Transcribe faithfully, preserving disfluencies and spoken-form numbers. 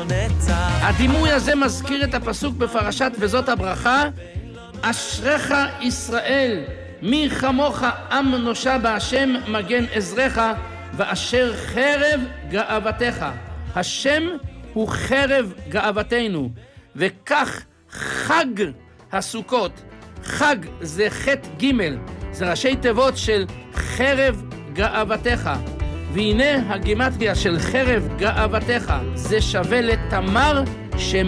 נצח. הדימוי הזה מזכיר את הפסוק בפרשת וזאת הברכה, אשריך ישראל, מי כמוך עם נושע בהשם מגן עזרך, ואשר חרב גאוותך. השם הוא חרב גאוותנו, וכך חג הסוכות, חג זה חטא ג', זה ראשי תיבות של חרב גאוותך. והנה הגימטריה של חרב גאוותך, זה שווה לתמר,